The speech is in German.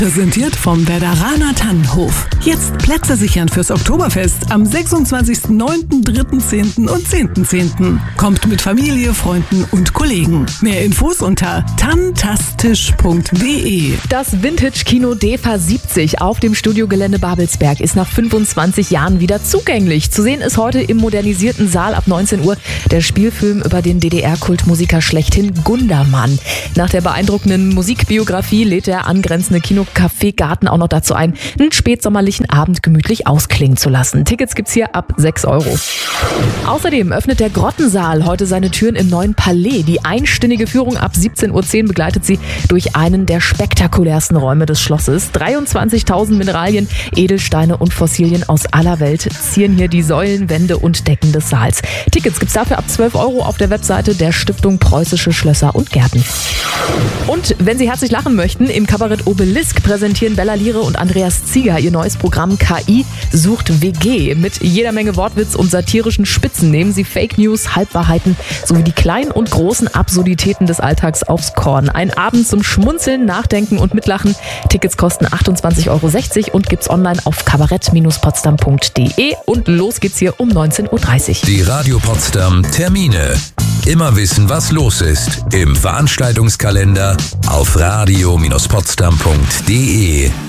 Präsentiert vom Werderaner Tannenhof. Jetzt Plätze sichern fürs Oktoberfest am 26.09., 3.10. und 10.10. Kommt mit Familie, Freunden und Kollegen. Mehr Infos unter tantastisch.de. Das Vintage-Kino DEFA 70 auf dem Studiogelände Babelsberg ist nach 25 Jahren wieder zugänglich. Zu sehen ist heute im modernisierten Saal ab 19 Uhr der Spielfilm über den DDR-Kultmusiker schlechthin Gundermann. Nach der beeindruckenden Musikbiografie lädt der angrenzende Kinocafé Garten auch noch dazu ein, einen spätsommerlichen Abend gemütlich ausklingen zu lassen. Tickets gibt's hier ab 6 Euro. Außerdem öffnet der Grottensaal heute seine Türen im neuen Palais. Die einstündige Führung ab 17.10 Uhr begleitet sie durch einen der spektakulärsten Räume des Schlosses. 23.000 Mineralien, Edelsteine und Fossilien aus aller Welt zieren hier die Säulen, Wände und Decken des Saals. Tickets gibt's dafür ab 12 Euro auf der Webseite der Stiftung Preußische Schlösser und Gärten. Und wenn Sie herzlich lachen möchten, im Kabarett Obelisk präsentieren Bella Liere und Andreas Zieger ihr neues Programm KI sucht WG. Mit jeder Menge Wortwitz und satirischen Spitzen nehmen sie Fake News, Halbwahrheiten sowie die kleinen und großen Absurditäten des Alltags aufs Korn. Ein Abend zum Schmunzeln, Nachdenken und Mitlachen. Tickets kosten 28,60 Euro und gibt's online auf kabarett-potsdam.de. Und los geht's hier um 19.30 Uhr. Die Radio Potsdam Termine. Immer wissen, was los ist. Im Veranstaltungskalender auf radio-potsdam.de.